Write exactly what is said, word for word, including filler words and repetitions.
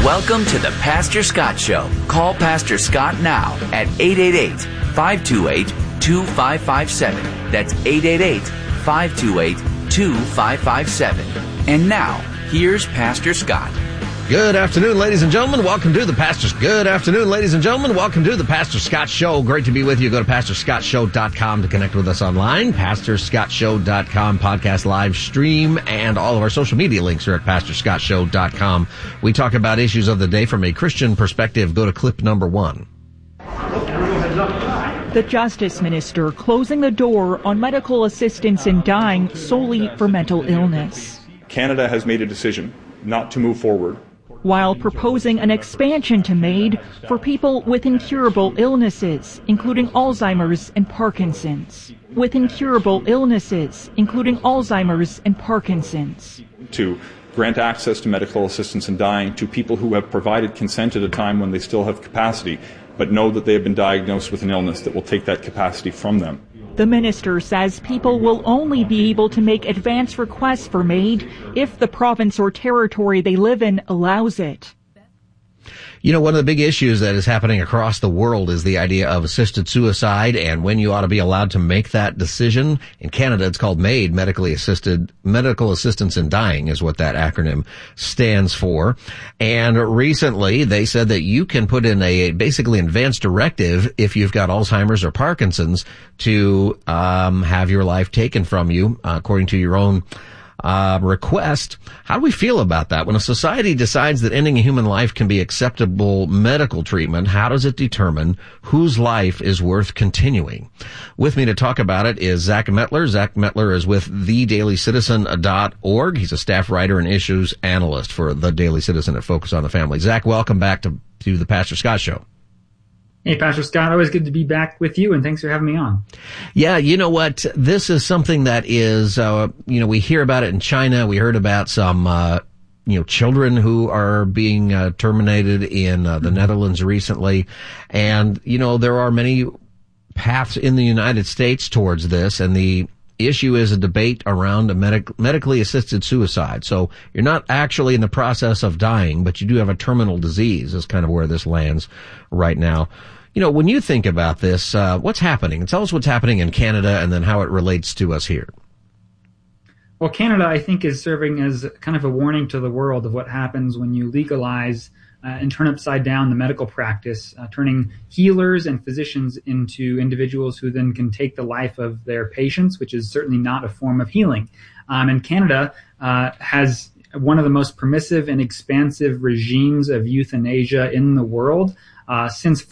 Welcome to the Pastor Scott Show. Call Pastor Scott now at eight eight eight, five two eight, two five five seven. That's eight eight eight, five two eight, two five five seven. And now, here's Pastor Scott. Good afternoon, ladies and gentlemen. Welcome to the Pastor's Good afternoon, ladies and gentlemen. Welcome to the Pastor Scott Show. Great to be with you. Go to pastor scott show dot com to connect with us online. pastor scott show dot com podcast live stream, and all of our social media links are at pastor scott show dot com. We talk about issues of the day from a Christian perspective. Go to clip number one. The Justice Minister closing the door on medical assistance in dying solely for mental illness. Canada has made a decision not to move forward, while proposing an expansion to MAID for people with incurable illnesses, including Alzheimer's and Parkinson's. With incurable illnesses, including Alzheimer's and Parkinson's. To grant access to medical assistance in dying to people who have provided consent at a time when they still have capacity, but know that they have been diagnosed with an illness that will take that capacity from them. The minister says people will only be able to make advance requests for MAID if the province or territory they live in allows it. You know, one of the big issues that is happening across the world is the idea of assisted suicide and when you ought to be allowed to make that decision. In Canada, it's called MAID, Medically Assisted, Medical Assistance in Dying is what that acronym stands for. And recently, they said that you can put in a basically advance directive if you've got Alzheimer's or Parkinson's to um have your life taken from you, uh, according to your own Uh, request. How do we feel about that? When a society decides that ending a human life can be acceptable medical treatment, how does it determine whose life is worth continuing? With me to talk about it is Zach Mettler. Zach Mettler is with the daily citizen dot org. He's a staff writer and issues analyst for The Daily Citizen at Focus on the Family. Zach, welcome back to, to the Pastor Scott Show. Hey, Pastor Scott, always good to be back with you, and thanks for having me on. Yeah, you know what? This is something that is, uh, you know, we hear about it in China. We heard about some, uh, you know, children who are being uh, terminated in uh, the mm-hmm. Netherlands recently. And, you know, there are many paths in the United States towards this, and the issue is a debate around a medic- medically assisted suicide. So you're not actually in the process of dying, but you do have a terminal disease is kind of where this lands right now. You know, when you think about this, uh, what's happening? Tell us what's happening in Canada and then how it relates to us here. Well, Canada, I think, is serving as kind of a warning to the world of what happens when you legalize uh, and turn upside down the medical practice, uh, turning healers and physicians into individuals who then can take the life of their patients, which is certainly not a form of healing. Um, and Canada uh, has one of the most permissive and expansive regimes of euthanasia in the world. Uh, since